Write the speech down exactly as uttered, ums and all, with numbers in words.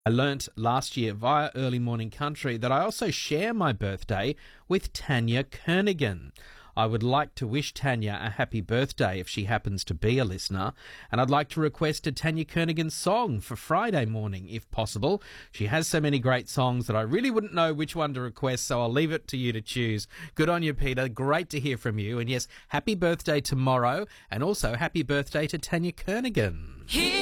I learnt last year via Early Morning Country that I also share my birthday with Tanya Kernigan. I would like to wish Tanya a happy birthday if she happens to be a listener, and I'd like to request a Tanya Kernigan song for Friday morning if possible. She has so many great songs that I really wouldn't know which one to request, so I'll leave it to you to choose. Good on you, Peter. Great to hear from you. And yes, happy birthday tomorrow, and also happy birthday to Tanya Kernigan.